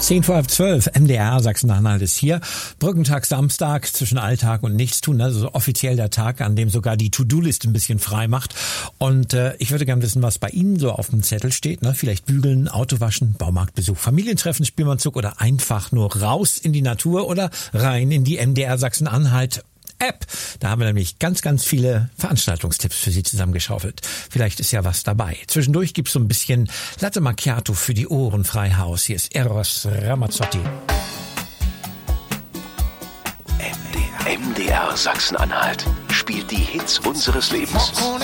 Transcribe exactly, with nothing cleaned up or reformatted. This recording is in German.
Zehn vor halb zwölf, M D R Sachsen-Anhalt ist hier. Brückentag Samstag zwischen Alltag und Nichtstun, also offiziell der Tag, an dem sogar die To-Do-Liste ein bisschen frei macht. Und äh, ich würde gerne wissen, was bei Ihnen so auf dem Zettel steht. Ne? Vielleicht bügeln, Auto waschen, Baumarktbesuch, Familientreffen, Spielmannzug oder einfach nur raus in die Natur oder rein in die M D R Sachsen-Anhalt App. Da haben wir nämlich ganz, ganz viele Veranstaltungstipps für Sie zusammengeschaufelt. Vielleicht ist ja was dabei. Zwischendurch gibt's so ein bisschen Latte Macchiato für die Ohren frei Haus. Hier ist Eros Ramazzotti. M D R Sachsen-Anhalt spielt die Hits unseres Lebens.